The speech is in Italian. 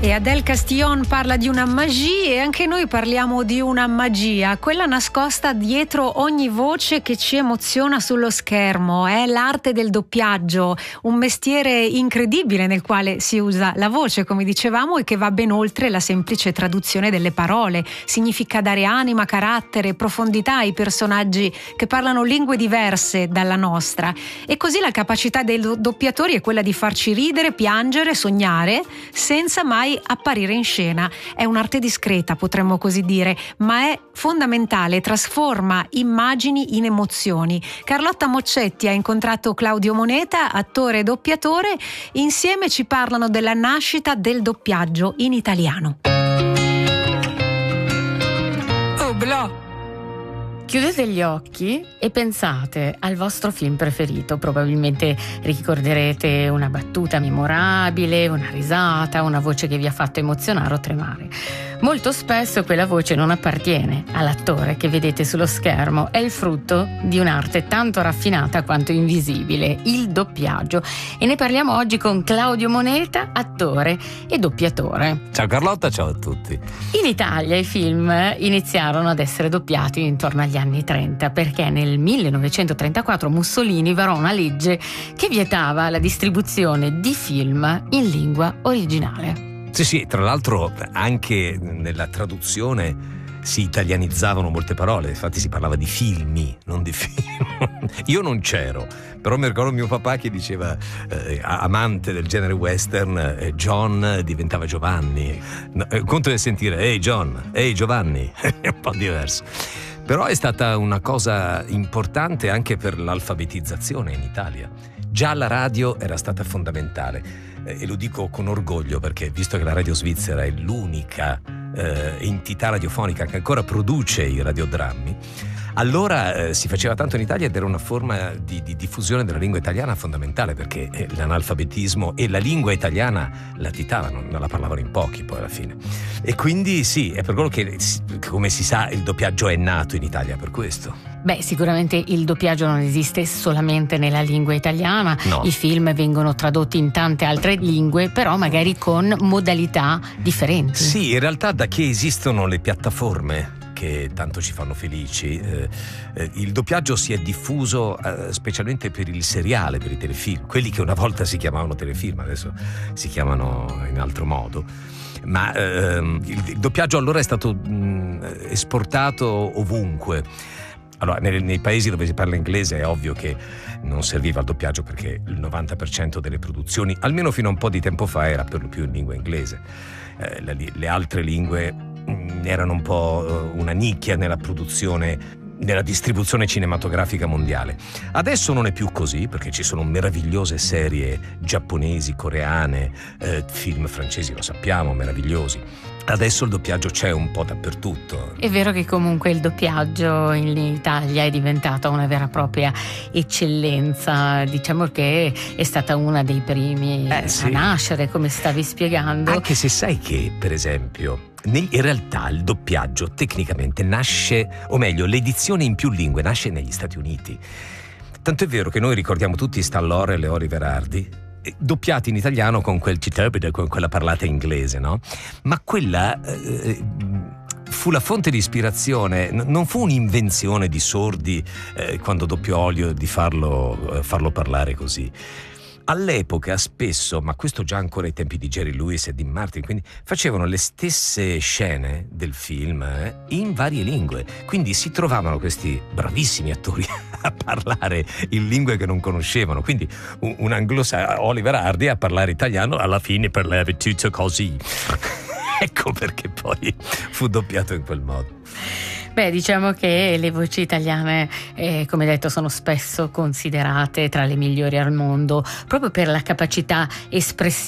E Adele Castillon parla di una magie e anche noi parliamo di una magia, quella nascosta dietro ogni voce che ci emoziona sullo schermo. È l'arte del doppiaggio, un mestiere incredibile nel quale si usa la voce, come dicevamo, e che va ben oltre la semplice traduzione delle parole. Significa dare anima, carattere, profondità ai personaggi che parlano lingue diverse dalla nostra. E così la capacità dei doppiatori è quella di farci ridere, piangere, sognare, senza mai apparire in scena. È un'arte discreta, potremmo così dire, ma è fondamentale, trasforma immagini in emozioni. Carlotta Moccetti ha incontrato Claudio Moneta, attore e doppiatore. Insieme ci parlano della nascita del doppiaggio in italiano. Oh, bla! Chiudete gli occhi e pensate al vostro film preferito. Probabilmente ricorderete una battuta memorabile, una risata, una voce che vi ha fatto emozionare o tremare. Molto spesso quella voce non appartiene all'attore che vedete sullo schermo, è il frutto di un'arte tanto raffinata quanto invisibile, il doppiaggio. E ne parliamo oggi con Claudio Moneta, attore e doppiatore. Ciao Carlotta, ciao a tutti. In Italia i film iniziarono ad essere doppiati intorno agli anni 30 perché nel 1934 Mussolini varò una legge che vietava la distribuzione di film in lingua originale. Sì, tra l'altro anche nella traduzione si italianizzavano molte parole, infatti si parlava di filmi, non di film. Io non c'ero, però mi ricordo mio papà che diceva, amante del genere western, John diventava Giovanni. Conto di sentire, ehi John, ehi Giovanni, è un po' diverso. Però è stata una cosa importante anche per l'alfabetizzazione in Italia. Già la radio era stata fondamentale. E lo dico con orgoglio perché, visto che la radio svizzera è l'unica entità radiofonica che ancora produce i radiodrammi, allora si faceva tanto in Italia ed era una forma di diffusione della lingua italiana fondamentale, perché l'analfabetismo e la lingua italiana latitavano, non la parlavano in pochi poi alla fine. E quindi sì, è per quello che, come si sa, il doppiaggio è nato in Italia per questo. Beh, sicuramente il doppiaggio non esiste solamente nella lingua italiana, no. I film vengono tradotti in tante altre lingue, però magari con modalità differenti. Sì, in realtà da che esistono le piattaforme che tanto ci fanno felici, il doppiaggio si è diffuso specialmente per il seriale, per i telefilm, quelli che una volta si chiamavano telefilm, adesso si chiamano in altro modo. Ma il doppiaggio allora è stato esportato ovunque. Allora, nei paesi dove si parla inglese è ovvio che non serviva il doppiaggio perché il 90% delle produzioni, almeno fino a un po' di tempo fa, era per lo più in lingua inglese. Le altre lingue erano un po' una nicchia nella produzione, nella distribuzione cinematografica mondiale. Adesso non è più così perché ci sono meravigliose serie giapponesi, coreane, film francesi, lo sappiamo, meravigliosi. Adesso il doppiaggio c'è un po' dappertutto. È vero che comunque il doppiaggio in Italia è diventata una vera e propria eccellenza, diciamo che è stata una dei primi sì. a nascere, come stavi spiegando. Anche se sai che, per esempio, in realtà il doppiaggio tecnicamente nasce, o meglio, l'edizione in più lingue nasce negli Stati Uniti. Tanto è vero che noi ricordiamo tutti Stan Laurel e Oliver Hardy, doppiati in italiano con quel citebide, con quella parlata inglese, no? Ma quella fu la fonte di ispirazione, non fu un'invenzione di sordi quando doppiò Olio di farlo parlare così. All'epoca spesso, ma questo già ancora ai tempi di Jerry Lewis e Dean Martin, quindi facevano le stesse scene del film in varie lingue, quindi si trovavano questi bravissimi attori a parlare in lingue che non conoscevano, quindi un anglosassone, Oliver Hardy, a parlare italiano, alla fine parlava tutto così. Ecco perché poi fu doppiato in quel modo. Beh, diciamo che le voci italiane, come detto, sono spesso considerate tra le migliori al mondo proprio per la capacità espressiva